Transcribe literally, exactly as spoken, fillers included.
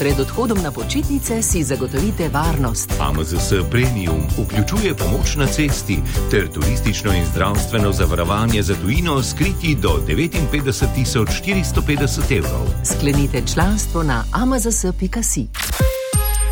Pred odhodom na počitnice si zagotovite varnost. A M Z S Premium vključuje pomoč na cesti ter turistično in zdravstveno zavarovanje za tujino s kriti do devetinpetdeset tisoč štiristo petdeset evrov. Sklenite članstvo na a m z s pika si.